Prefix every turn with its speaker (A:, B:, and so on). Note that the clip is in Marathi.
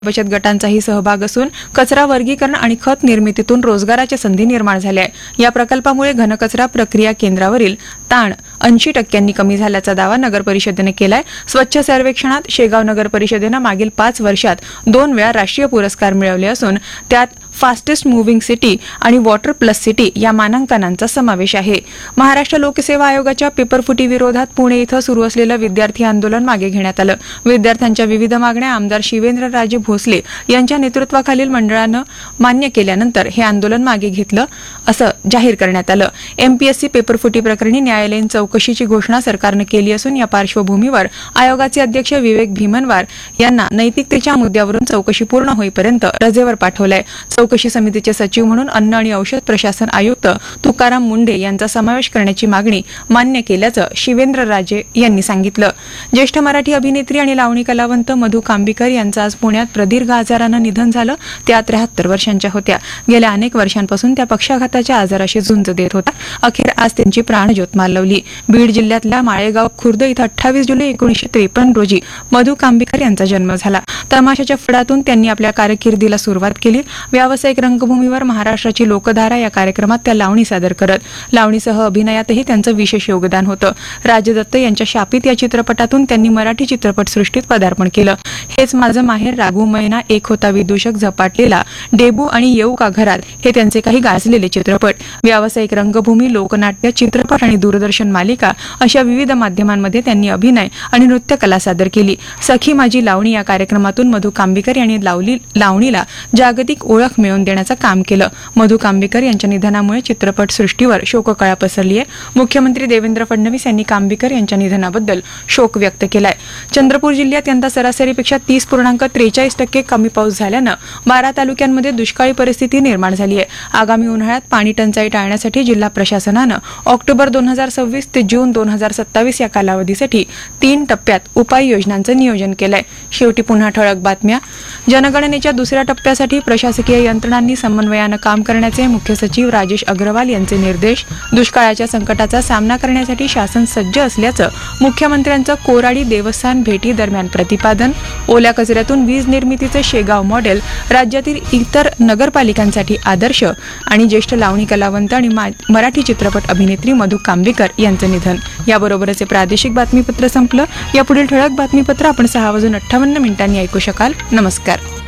A: बचत गटांचाही सहभाग असून कचरा वर्गीकरण आणि खत निर्मितीतून रोजगाराच्या संधी निर्माण झाल्या आहे। या प्रकल्पामुळे घनकचरा प्रक्रिया केंद्रावरील ताण 80% कमी झाल्याचा दावा नगर परिषदेने केलाय। स्वच्छ सर्वेक्षणात शेगाव नगर परिषदेने मागील 5 वर्षात 2 वेळा राष्ट्रीय पुरस्कार मिळवले असून त्यात फास्टेस्ट मूव्हिंग सिटी आणि वॉटर प्लस सिटी या मानांकनांचा समावेश आहे। महाराष्ट्र लोकसेवा आयोगाच्या पेपरफुटी विरोधात पुणे इथं सुरू असलेलं विद्यार्थी आंदोलन मागे घेण्यात आलं। विद्यार्थ्यांच्या विविध मागण्या आमदार शिवेंद्रराजे भोसले यांच्या नेतृत्वाखालील मंडळानं मान्य केल्यानंतर हे आंदोलन मागे घेतलं असं जाहीर करण्यात आलं। एमपीएससी पेपरफुटी प्रकरणी न्यायालयीन चौकशीची घोषणा सरकारनं केली असून या पार्श्वभूमीवर आयोगाचे अध्यक्ष विवेक भीमनवार यांना नैतिकतेच्या मुद्द्यावरून चौकशी पूर्ण होईपर्यंत रजेवर पाठवलंय। चौकशी समितीचे सचिव म्हणून अन्न आणि औषध प्रशासन आयुक्त तुकाराम मुंडे यांचा समावेश करण्याची मागणी मान्य केल्याचं शिवेंद्रराजे यांनी सांगितलं। ज्येष्ठ मराठी अभिनेत्री आणि लावणी कलावंत मधु कांबीकर यांचं आज पुण्यात प्रदीर्घ आजारानं निधन झालं। त्या 73 वर्षांच्या होत्या। गेल्या अनेक वर्षांपासून त्या पक्षाघाताच्या आजाराशी झुंज देत होत्या। अखेर आज त्यांची प्राणज्योत मालवली। बीड जिल्ह्यातल्या माळेगाव खुर्द इथं 28 जुलै 1953 रोजी मधु कांबीकर यांचा जन्म झाला। तमाशाच्या फडातून त्यांनी आपल्या कारकिर्दीला सुरुवात केली। व्यावसायिक रंगभूमीवर महाराष्ट्राची लोकधारा या कार्यक्रमात त्या लावणी सादर करत। लावणीसह अभिनयातही त्यांचं विशेष योगदान होतं। राजदत्त यांच्या शापित या चित्रपटातून त्यांनी मराठी चित्रपटसृष्टीत पदार्पण केलं। हेच माझं माहेर, राघू मैना, एक होता विदूषक, झपाटलेला, डेबू आणि येऊ का घरात हे त्यांचे काही गाजलेले चित्रपट। व्यावसायिक रंगभूमी, लोकनाट्य, चित्रपट आणि दूरदर्शन मालिका अशा विविध माध्यमांमध्ये त्यांनी अभिनय आणि नृत्यकला सादर केली। सखी माझी लावणी या कार्यक्रमातून मधु कांबीकर यांनी लावणीला जागतिक ओळख मिळवून देण्याचं काम केलं। मधु कांबीकर यांच्या निधनामुळे चित्रपट सृष्टीवर शोककळा पसरली आहे। मुख्यमंत्री देवेंद्र फडणवीस यांनी कांबीकर यांच्या निधनाबद्दल शोक व्यक्त केलाय। चंद्रपूर जिल्ह्यात यंदा सरासरीपेक्षा 30.43% कमी पाऊस झाल्यानं 12 तालुक्यांमध्ये दुष्काळी परिस्थिती निर्माण झाली आहे। आगामी उन्हाळ्यात पाणी टंचाई टाळण्यासाठी जिल्हा प्रशासनानं ऑक्टोबर 2026 ते जून 2027 या कालावधीसाठी 3 टप्प्यात उपाययोजनांचं नियोजन केलंय। शेवटी पुन्हा ठळक बातम्या। जनगणनेच्या दुसऱ्या टप्प्यासाठी प्रशासकीय यंत्रणांनी समन्वयानं काम करण्याचे मुख्य सचिव राजेश अग्रवाल यांचे निर्देश। दुष्काळाच्या संकटाचा सामना करण्यासाठी शासन सज्ज असल्याचं मुख्यमंत्र्यांचं कोराडी देवस्थान भेटी दरम्यान प्रतिपादन। ओल्या कचऱ्यातून वीज निर्मितीचे शेगाव मॉडेल राज्यातील इतर नगरपालिकांसाठी आदर्श आणि ज्येष्ठ लावणी कलावंत आणि मराठी चित्रपट अभिनेत्री मधु कांबीकर यांचं निधन। याबरोबरच हे प्रादेशिक बातमीपत्र संपलं। यापुढील ठळक बातमीपत्र आपण 6:58 ऐकू शकाल। नमस्कार।